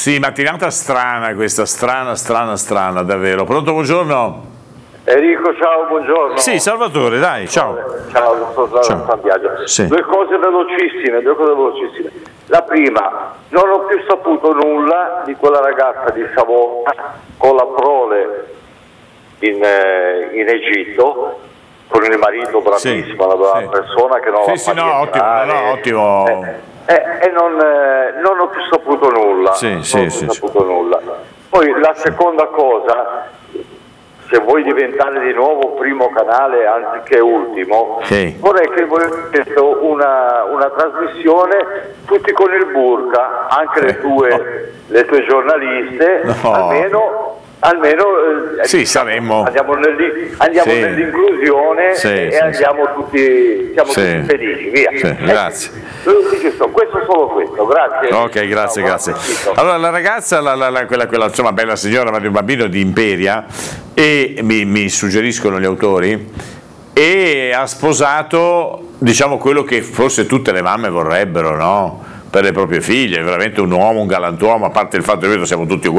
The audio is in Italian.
Sì, mattinata strana questa, strana, davvero. Pronto, buongiorno? Enrico, ciao, buongiorno. Sì, Salvatore, dai, ciao. Ciao, sono San Biagio. Sì. Due cose velocissime. La prima, non ho più saputo nulla di quella ragazza di Savona con la prole in Egitto, con il marito bravissimo, una brava persona che non la fa rientrare. ottimo. E non ho più saputo nulla. Nulla. Poi la seconda cosa, se vuoi diventare di nuovo primo canale anziché ultimo, vorrei che voi faceste una trasmissione tutti con il burka, anche le tue giornaliste, almeno sì, saremmo. Andiamo nell'inclusione e andiamo tutti felici, via. Sì, grazie. Solo questo, grazie. Ok, grazie. Allora la ragazza, quella insomma bella signora, ma di un bambino di Imperia, e mi suggeriscono gli autori, e ha sposato, diciamo, quello che forse tutte le mamme vorrebbero, no? Per le proprie figlie, veramente un uomo, un galantuomo, a parte il fatto che siamo tutti uguali.